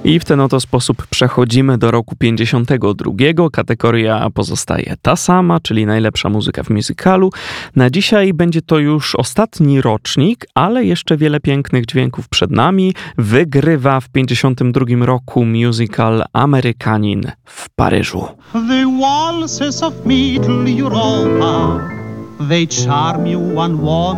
I w ten oto sposób przechodzimy do roku 52. Kategoria pozostaje ta sama, czyli najlepsza muzyka w musicalu. Na dzisiaj będzie to już ostatni rocznik, ale jeszcze wiele pięknych dźwięków przed nami. Wygrywa w 52 roku musical Amerykanin w Paryżu. The waltzes of Middle Europa, they charm you one